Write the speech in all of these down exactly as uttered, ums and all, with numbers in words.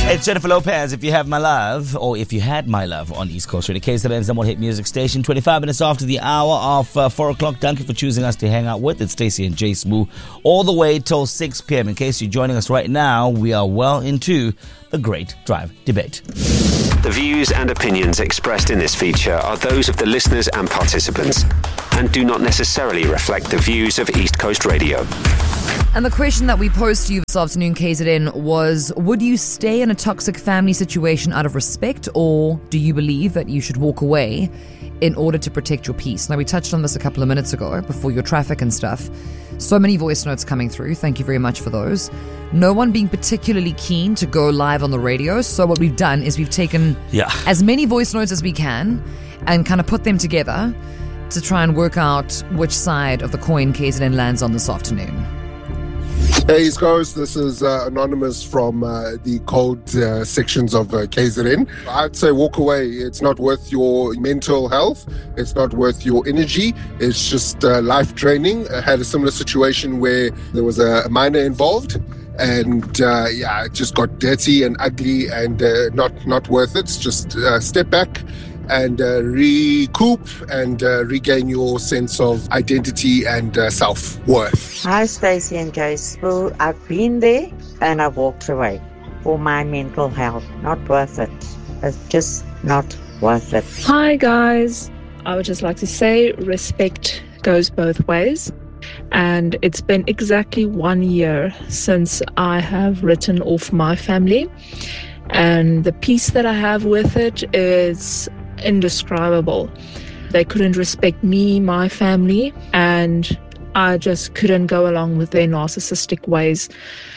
It's Jennifer Lopez, If You Have My Love, or If You Had My Love on East Coast Radio. K Z N's number one hit music station, twenty-five minutes after the hour of uh, four o'clock. Thank you for choosing us to hang out with. It's Stacey and Jay Smooth all the way till six p.m. In case you're joining us right now, we are well into the Great Drive Debate. The views and opinions expressed in this feature are those of the listeners and participants and do not necessarily reflect the views of East Coast Radio. And the question that we posed to you this afternoon, K Z N, was, would you stay in a toxic family situation out of respect, or do you believe that you should walk away in order to protect your peace? Now, we touched on this a couple of minutes ago before your traffic and stuff. So many voice notes coming through. Thank you very much for those. No one being particularly keen to go live on the radio. So what we've done is we've taken yeah. as many voice notes as we can and kind of put them together to try and work out which side of the coin K Z N lands on this afternoon. Hey, East Coast, this is uh, Anonymous from uh, the cold uh, sections of uh, K Z N. I'd say walk away. It's not worth your mental health. It's not worth your energy. It's just uh, life draining. I had a similar situation where there was a minor involved, and uh, yeah, it just got dirty and ugly and uh, not, not worth it. Just uh, step back and uh, recoup and uh, regain your sense of identity and uh, self-worth. Hi, Stacey and Jay Spool. I've been there and I walked away for my mental health. Not worth it. It's just not worth it. Hi, guys. I would just like to say respect goes both ways. And it's been exactly one year since I have written off my family. And the peace that I have with it is indescribable. They couldn't respect me, my family, and I just couldn't go along with their narcissistic ways.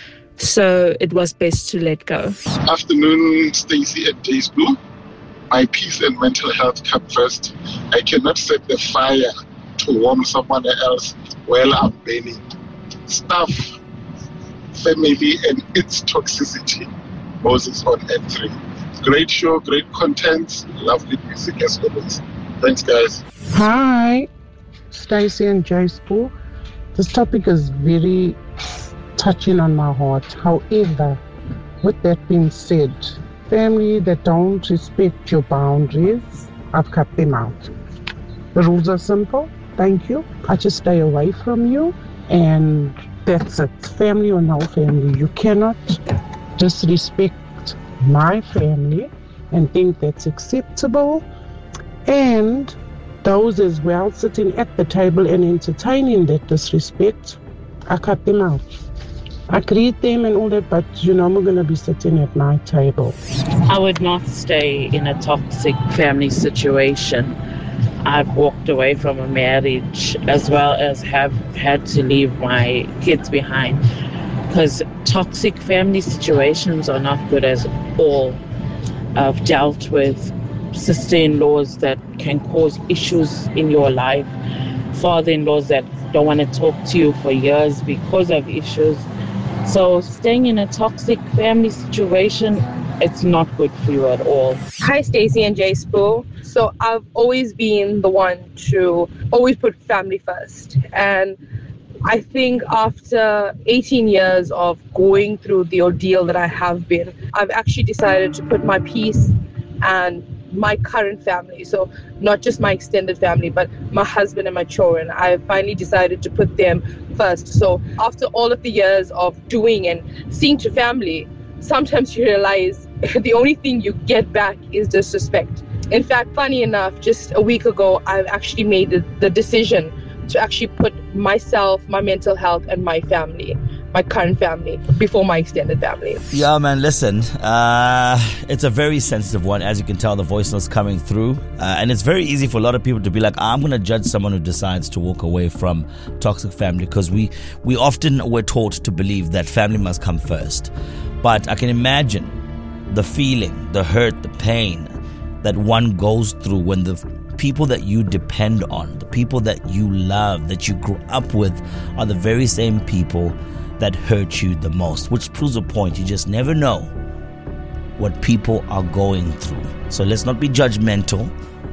So it was best to let go. Afternoon, Stacey and Jay Blue. My peace and mental health come first. I cannot set the fire to warm someone else while I'm burning. Staff, family, and its toxicity. Moses on N three. Great show, great content, lovely music as always. Thanks, guys. Hi, Stacey and Jay Spool. This topic is very touching on my heart. However, with that being said, family that don't respect your boundaries, I've cut them out. The rules are simple. Thank you. I just stay away from you, and that's it. Family or no family. You cannot disrespect my family and think that's acceptable, and those as well sitting at the table and entertaining that disrespect, I cut them out. I greet them and all that, but you know, I'm going to be sitting at my table. I would not stay in a toxic family situation. I've walked away from a marriage as well as have had to leave my kids behind, because toxic family situations are not good at all. I've dealt with sister-in-laws that can cause issues in your life, father-in-laws that don't want to talk to you for years because of issues. So staying in a toxic family situation, it's not good for you at all. Hi, Stacey and Jay Spool. So I've always been the one to always put family first. And I think after eighteen years of going through the ordeal that I have been, I've actually decided to put my peace and my current family, so not just my extended family, but my husband and my children, I finally decided to put them first. So after all of the years of doing and seeing to family, sometimes you realize the only thing you get back is disrespect. In fact, funny enough, just a week ago, I've actually made the, the decision to actually put myself, my mental health, and my family, my current family, before my extended family. Yeah, man, listen, uh, it's a very sensitive one. As you can tell, the voice notes coming through. Uh, and it's very easy for a lot of people to be like, I'm going to judge someone who decides to walk away from toxic family, because we, we often were taught to believe that family must come first. But I can imagine the feeling, the hurt, the pain that one goes through when the people that you depend on, the people that you love, that you grew up with, are the very same people that hurt you the most, which proves a point. You just never know what people are going through. So let's not be judgmental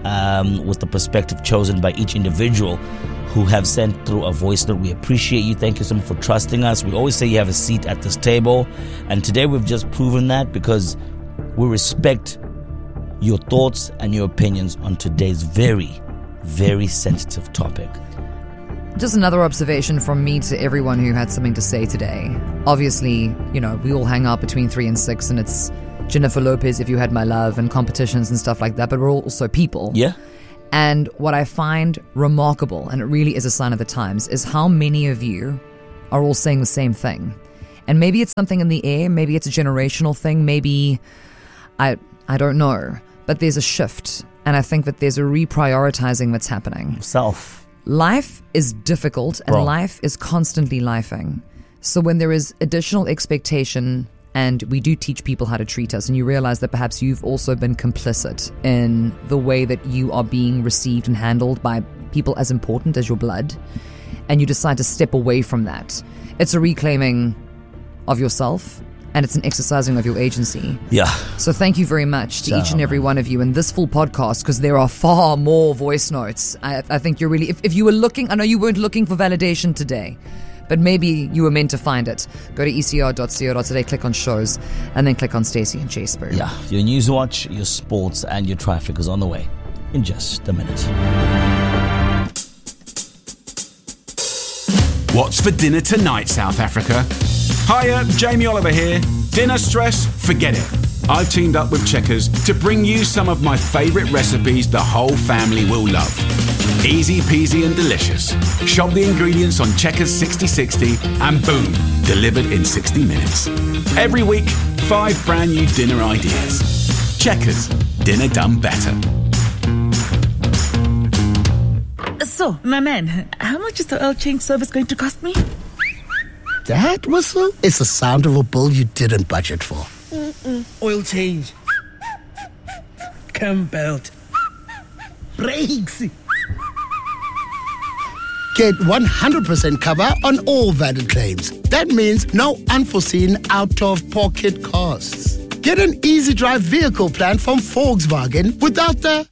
um, with the perspective chosen by each individual who have sent through a voice note. We appreciate you. Thank you so much for trusting us. We always say you have a seat at this table, and today we've just proven that because we respect your thoughts and your opinions on today's very, very sensitive topic. Just another observation from me to everyone who had something to say today. Obviously, you know, we all hang out between three and six, and it's Jennifer Lopez, If You Had My Love, and competitions and stuff like that, but we're also people. Yeah. And what I find remarkable, and it really is a sign of the times, is how many of you are all saying the same thing. And maybe it's something in the air, maybe it's a generational thing, maybe, I I don't know, but there's a shift, and I think that there's a reprioritizing that's happening. Self. Life is difficult, and Bro. life is constantly lifing. So when there is additional expectation, and we do teach people how to treat us, and you realize that perhaps you've also been complicit in the way that you are being received and handled by people as important as your blood, and you decide to step away from that. It's a reclaiming of yourself, and it's an exercising of your agency. Yeah. So thank you very much to each and every one of you in this full podcast, because there are far more voice notes. I, I think you're really, if, if you were looking, I know you weren't looking for validation today, but maybe you were meant to find it. Go to e c r dot co dot za, click on shows, and then click on Stacey and Jasper. Yeah, your news watch, your sports, and your traffic is on the way in just a minute. What's for dinner tonight, South Africa? Hiya, Jamie Oliver here. Dinner stress? Forget it. I've teamed up with Checkers to bring you some of my favourite recipes the whole family will love. Easy peasy and delicious. Shop the ingredients on Checkers sixty sixty and boom, delivered in sixty minutes. Every week, five brand new dinner ideas. Checkers, dinner done better. So, my man, how much is the oil change service going to cost me? That whistle is the sound of a bill you didn't budget for. Mm-mm. Oil change. Cam belt. Brakes. Get one hundred percent cover on all valid claims. That means no unforeseen out-of-pocket costs. Get an easy drive vehicle plan from Volkswagen without the...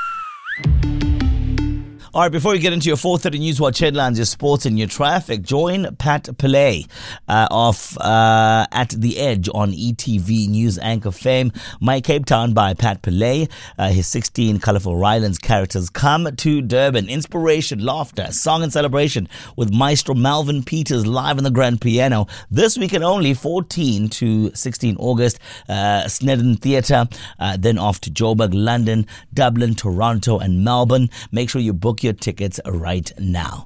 All right, before we get into your four thirty News Watch headlines, your sports and your traffic, join Pat Pillay uh, of uh, At The Edge on E T V News anchor fame. My Cape Town by Pat Pillay. Uh, his sixteen colourful Rylands characters come to Durban. Inspiration, laughter, song and celebration with Maestro Melvin Peters live on the grand piano. This weekend only, fourteen to sixteen August, uh, Snedden Theatre. Uh, then off to Joburg, London, Dublin, Toronto and Melbourne. Make sure you book your tickets right now.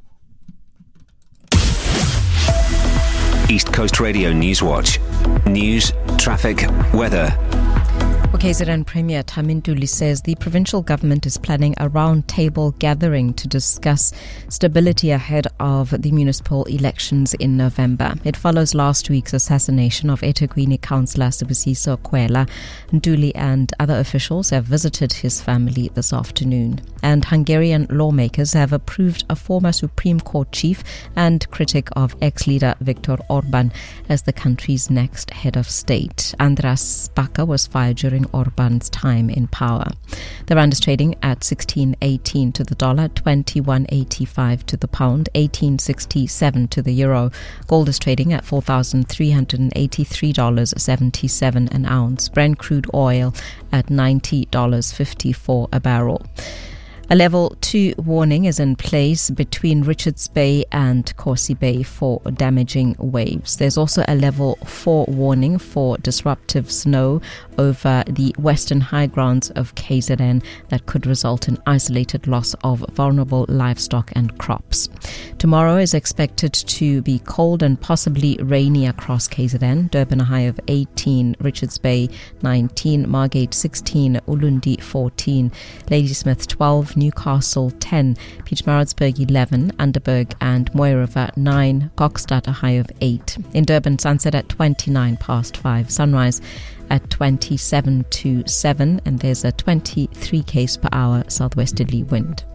East Coast Radio News Watch. News, traffic, weather. Well, K Z N Premier Tami Ntuli says the provincial government is planning a round-table gathering to discuss stability ahead of the municipal elections in November. It follows last week's assassination of eThekwini councillor Sibusiso Kwela. Ntuli and other officials have visited his family this afternoon. And Hungarian lawmakers have approved a former Supreme Court chief and critic of ex-leader Viktor Orban as the country's next head of state. Andras Baka was fired during Orban's time in power. The rand is trading at sixteen eighteen to the dollar, twenty-one eighty-five to the pound, eighteen sixty-seven to the euro. Gold is trading at four thousand three hundred eighty-three dollars and seventy-seven cents an ounce. Brent crude oil at ninety dollars and fifty-four cents a barrel. A level two warning is in place between Richards Bay and Corsi Bay for damaging waves. There's also a level four warning for disruptive snow over the western high grounds of K Z N that could result in isolated loss of vulnerable livestock and crops. Tomorrow is expected to be cold and possibly rainy across K Z N. Durban a high of eighteen, Richards Bay nineteen, Margate sixteen, Ulundi fourteen, Ladysmith twelve, Newcastle ten, Pietermaritzburg eleven, Underberg and Moy River nine, Kokstad a high of eight. In Durban, sunset at twenty-nine past five, sunrise at twenty-seven to seven, and there's a twenty-three k's per hour southwesterly wind.